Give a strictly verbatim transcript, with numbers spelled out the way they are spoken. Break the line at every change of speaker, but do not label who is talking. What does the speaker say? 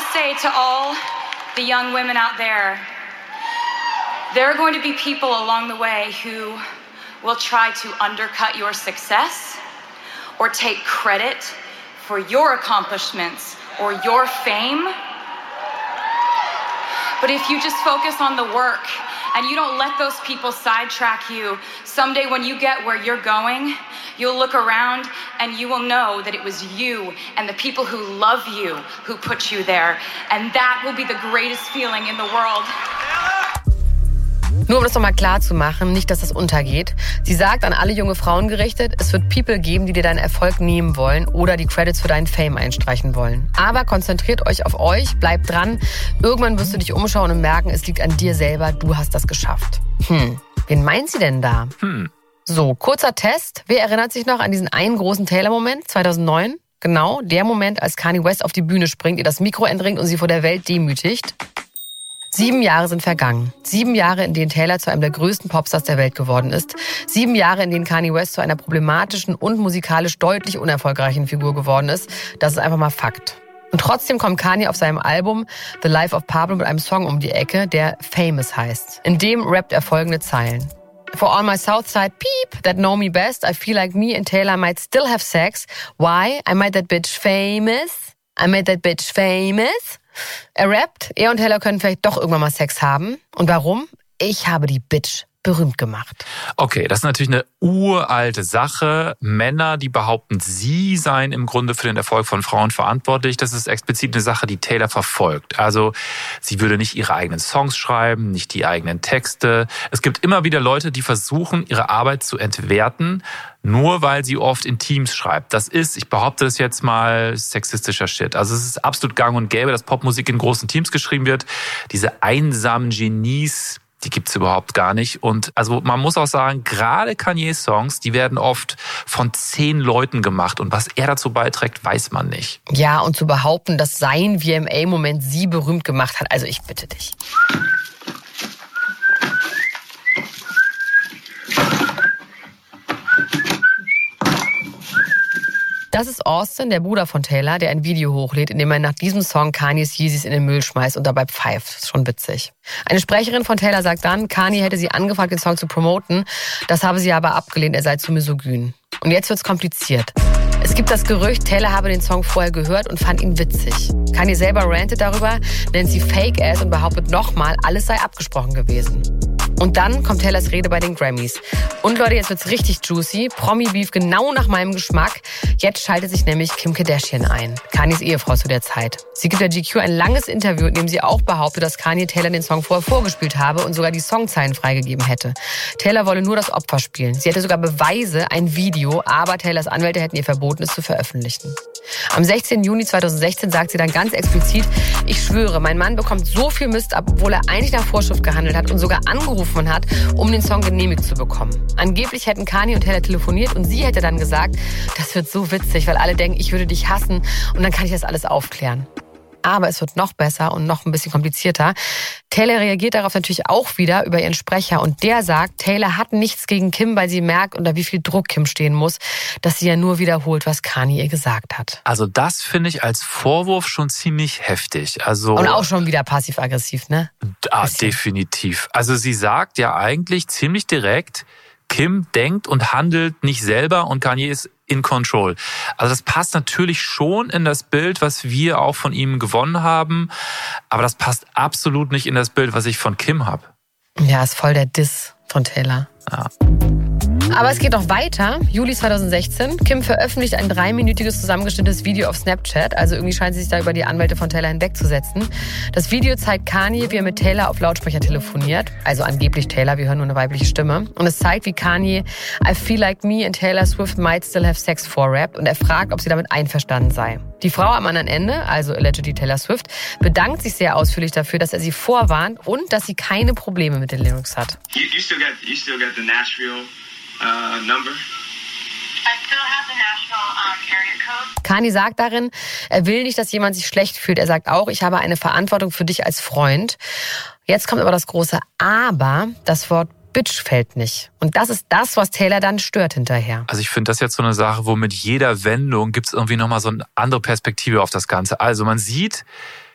say to all the young women out there, there are going to be people along the way who will try to undercut your success or take credit for your accomplishments or your fame. But if you just focus on the work and you don't let those people sidetrack you, someday when you get where you're going, you'll look around and you will know that it was you and the people who love you who put you there. And that will be the greatest feeling in the world.
Nur um das nochmal klar zu machen, nicht, dass das untergeht. Sie sagt an alle junge Frauen gerichtet, es wird People geben, die dir deinen Erfolg nehmen wollen oder die Credits für deinen Fame einstreichen wollen. Aber konzentriert euch auf euch, bleibt dran. Irgendwann wirst du dich umschauen und merken, es liegt an dir selber, du hast das geschafft. Hm, wen meint sie denn da?
Hm.
So, kurzer Test. Wer erinnert sich noch an diesen einen großen Taylor-Moment zweitausendneun? Genau, der Moment, als Kanye West auf die Bühne springt, ihr das Mikro entringt und sie vor der Welt demütigt. Sieben Jahre sind vergangen. Sieben Jahre, in denen Taylor zu einem der größten Popstars der Welt geworden ist. Sieben Jahre, in denen Kanye West zu einer problematischen und musikalisch deutlich unerfolgreichen Figur geworden ist. Das ist einfach mal Fakt. Und trotzdem kommt Kanye auf seinem Album The Life of Pablo mit einem Song um die Ecke, der Famous heißt. In dem rappt er folgende Zeilen. For all my Southside peep that know me best, I feel like me and Taylor might still have sex. Why? I made that bitch famous. I made that bitch famous. Er rappt, er und Taylor können vielleicht doch irgendwann mal Sex haben. Und warum? Ich habe die Bitch berühmt gemacht.
Okay, das ist natürlich eine uralte Sache. Männer, die behaupten, sie seien im Grunde für den Erfolg von Frauen verantwortlich. Das ist explizit eine Sache, die Taylor verfolgt. Also sie würde nicht ihre eigenen Songs schreiben, nicht die eigenen Texte. Es gibt immer wieder Leute, die versuchen, ihre Arbeit zu entwerten, nur weil sie oft in Teams schreibt. Das ist, ich behaupte das jetzt mal, sexistischer Shit. Also es ist absolut gang und gäbe, dass Popmusik in großen Teams geschrieben wird. Diese einsamen Genies, die gibt's überhaupt gar nicht. Und also man muss auch sagen, gerade Kanye-Songs, die werden oft von zehn Leuten gemacht. Und was er dazu beiträgt, weiß man nicht.
Ja, und zu behaupten, dass sein V M A-Moment sie berühmt gemacht hat, also ich bitte dich. Das ist Austin, der Bruder von Taylor, der ein Video hochlädt, in dem er nach diesem Song Kanyes Yeezys in den Müll schmeißt und dabei pfeift. Das ist schon witzig. Eine Sprecherin von Taylor sagt dann, Kanye hätte sie angefragt, den Song zu promoten. Das habe sie aber abgelehnt, er sei zu misogyn. Und jetzt wird's kompliziert. Es gibt das Gerücht, Taylor habe den Song vorher gehört und fand ihn witzig. Kanye selber rantet darüber, nennt sie Fake-Ass und behauptet nochmal, alles sei abgesprochen gewesen. Und dann kommt Taylors Rede bei den Grammys. Und Leute, jetzt wird's richtig juicy. Promi-Beef genau nach meinem Geschmack. Jetzt schaltet sich nämlich Kim Kardashian ein. Kanyes Ehefrau zu der Zeit. Sie gibt der G Q ein langes Interview, in dem sie auch behauptet, dass Kanye Taylor den Song vorher vorgespielt habe und sogar die Songzeilen freigegeben hätte. Taylor wolle nur das Opfer spielen. Sie hätte sogar Beweise, ein Video, aber Taylors Anwälte hätten ihr verboten, es zu veröffentlichen. Am sechzehnten Juni zweitausendsechzehn sagt sie dann ganz explizit, ich schwöre, mein Mann bekommt so viel Mist ab, obwohl er eigentlich nach Vorschrift gehandelt hat und sogar angerufen hat, um den Song genehmigt zu bekommen. Angeblich hätten Kanye und Taylor telefoniert und sie hätte dann gesagt, das wird so witzig, weil alle denken, ich würde dich hassen und dann kann ich das alles aufklären. Aber es wird noch besser und noch ein bisschen komplizierter. Taylor reagiert darauf natürlich auch wieder über ihren Sprecher und der sagt, Taylor hat nichts gegen Kim, weil sie merkt, unter wie viel Druck Kim stehen muss, dass sie ja nur wiederholt, was Kanye ihr gesagt hat.
Also das finde ich als Vorwurf schon ziemlich heftig. Also
und auch schon wieder passiv-aggressiv, ne?
Ah, definitiv. Also sie sagt ja eigentlich ziemlich direkt, Kim denkt und handelt nicht selber und Kanye ist in control. Also das passt natürlich schon in das Bild, was wir auch von ihm gewonnen haben, aber das passt absolut nicht in das Bild, was ich von Kim habe.
Ja, ist voll der Diss von Taylor.
Ja.
Aber es geht noch weiter. Juli zweitausendsechzehn. Kim veröffentlicht ein dreiminütiges zusammengeschnittenes Video auf Snapchat. Also irgendwie scheint sie sich da über die Anwälte von Taylor hinwegzusetzen. Das Video zeigt Kanye, wie er mit Taylor auf Lautsprecher telefoniert. Also angeblich Taylor, wir hören nur eine weibliche Stimme. Und es zeigt, wie Kanye I feel like me and Taylor Swift might still have sex vorrappt. Und er fragt, ob sie damit einverstanden sei. Die Frau am anderen Ende, also allegedly Taylor Swift, bedankt sich sehr ausführlich dafür, dass er sie vorwarnt und dass sie keine Probleme mit den Lyrics hat.
You, you still got, you still got the Nashville uh, number?
I still have the Nashville um, area code.
Kanye sagt darin, er will nicht, dass jemand sich schlecht fühlt. Er sagt auch, ich habe eine Verantwortung für dich als Freund. Jetzt kommt aber das große Aber, das Wort Bitch fällt nicht. Und das ist das, was Taylor dann stört hinterher.
Also ich finde das jetzt so eine Sache, wo mit jeder Wendung gibt es irgendwie nochmal so eine andere Perspektive auf das Ganze. Also man sieht,